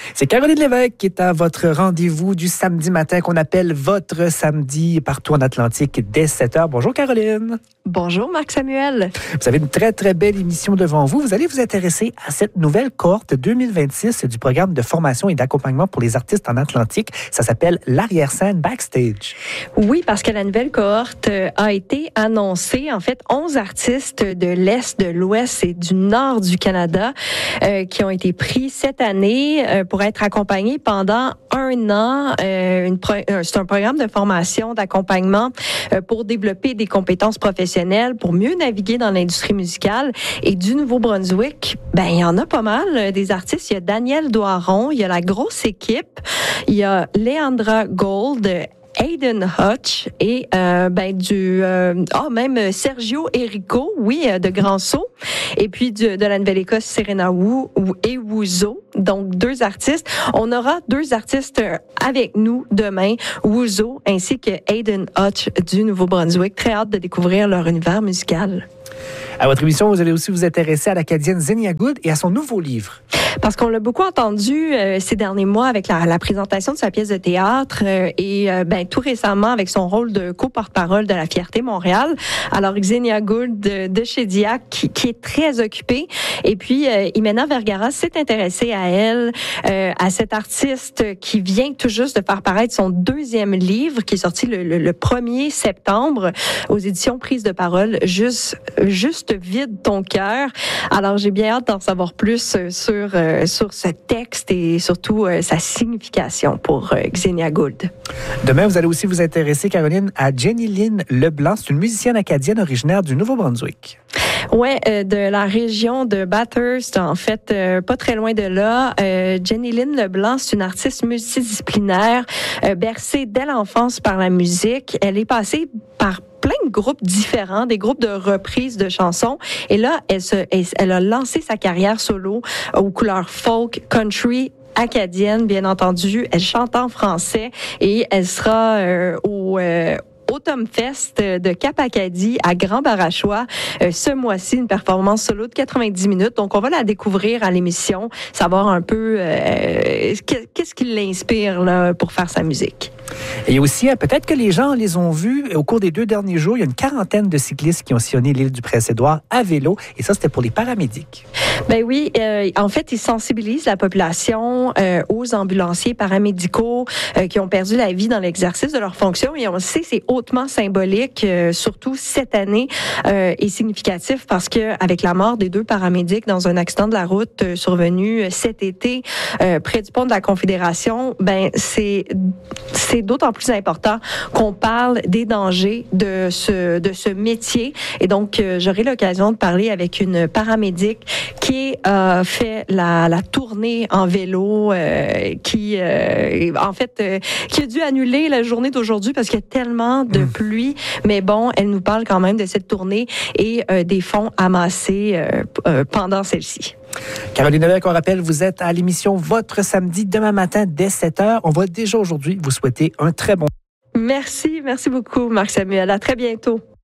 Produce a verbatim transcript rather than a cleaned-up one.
C'est Caroline Lévesque qui est à votre rendez-vous du samedi matin qu'on appelle votre samedi partout en Atlantique dès sept heures. Bonjour Caroline. Bonjour Marc-Samuel. Vous avez une très très belle émission devant vous. Vous allez vous intéresser à cette nouvelle cohorte deux mille vingt-six du programme de formation et d'accompagnement pour les artistes en Atlantique. Ça s'appelle l'arrière-scène Backstage. Oui, parce que la nouvelle cohorte a été annoncée. En fait, onze artistes de l'Est, de l'Ouest et du Nord du Canada euh, qui ont été pris cette année euh, pour être accompagnés pendant un an. Euh, une pro- euh, c'est un programme de formation, d'accompagnement euh, pour développer des compétences professionnelles, pour mieux naviguer dans l'industrie musicale. Et du Nouveau-Brunswick, ben il y en a pas mal euh, des artistes. Il y a Daniel Doiron, il y a la grosse équipe, il y a Leandra Gold, Aiden Hutch et euh, ben du euh, oh même Sergio Erico, oui, de Grand Saut, et puis du, de la Nouvelle-Écosse Serena Wu et Wuzo. Donc deux artistes. On aura deux artistes avec nous demain, Wuzo ainsi que Aiden Hutch du Nouveau-Brunswick. Très hâte de découvrir leur univers musical. À votre émission, vous allez aussi vous intéresser à l'Acadienne Xenia Good et à son nouveau livre. Parce qu'on l'a beaucoup entendu euh, ces derniers mois avec la, la présentation de sa pièce de théâtre euh, et euh, ben tout récemment avec son rôle de co-porte-parole de la Fierté Montréal. Alors Xenia Gould de, de chez Diac qui, qui est très occupée. Et puis euh, Imena Vergara s'est intéressée à elle, euh, à cette artiste qui vient tout juste de faire paraître son deuxième livre qui est sorti le, le, le premier septembre aux éditions Prise de Parole, juste juste vide ton cœur. Alors j'ai bien hâte d'en savoir plus sur euh, sur ce texte et surtout euh, sa signification pour euh, Xenia Gould. Demain, vous allez aussi vous intéresser, Caroline, à Jenny Lynn Leblanc. C'est une musicienne acadienne originaire du Nouveau-Brunswick. Ouais, euh, de la région de Bathurst, en fait, euh, pas très loin de là. Euh, Jenny Lynn Leblanc, c'est une artiste multidisciplinaire, euh, bercée dès l'enfance par la musique. Elle est passée par plein de groupes différents, des groupes de reprises de chansons. Et là, elle, se, elle, elle a lancé sa carrière solo aux couleurs folk, country, acadienne, bien entendu. Elle chante en français et elle sera euh, au... Euh, Autumn Fest de Cap-Acadie à Grand-Barachois. Euh, ce mois-ci, une performance solo de quatre-vingt-dix minutes. Donc, on va la découvrir à l'émission, savoir un peu euh, qu'est-ce qui l'inspire là, pour faire sa musique. Et aussi, peut-être que les gens les ont vus au cours des deux derniers jours. Il y a une quarantaine de cyclistes qui ont sillonné l'île du Prince-Édouard à vélo. Et ça, c'était pour les paramédics. Ben oui, euh, en fait, ils sensibilisent la population euh, aux ambulanciers paramédicaux euh, qui ont perdu la vie dans l'exercice de leurs fonctions. Et on le sait, c'est hautement symbolique, euh, surtout cette année, euh, et significatif parce que avec la mort des deux paramédics dans un accident de la route euh, survenu cet été euh, près du pont de la Confédération, ben c'est c'est d'autant plus important qu'on parle des dangers de ce de ce métier. Et donc, euh, j'aurai l'occasion de parler avec une paramédic qui a euh, fait la, la tournée en vélo, euh, qui euh, en fait euh, qui a dû annuler la journée d'aujourd'hui parce qu'il y a tellement de pluie. Mais bon, elle nous parle quand même de cette tournée et euh, des fonds amassés euh, euh, pendant celle-ci. Caroline Lévesque, on rappelle, vous êtes à l'émission Votre Samedi demain matin dès sept heures. On va déjà aujourd'hui vous souhaiter un très bon... Merci, merci beaucoup Marc-Samuel. À très bientôt.